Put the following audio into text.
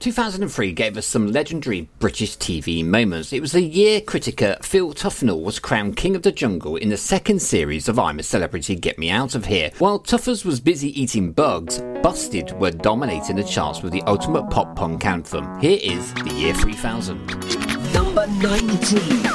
2003 gave us some legendary British TV moments. It was the year cricketer Phil Tufnell was crowned King of the Jungle in the second series of I'm a Celebrity, Get Me Out of Here. While Tuffers was busy eating bugs, Busted were dominating the charts with the ultimate pop punk anthem. Here is the year 3000. Number 19.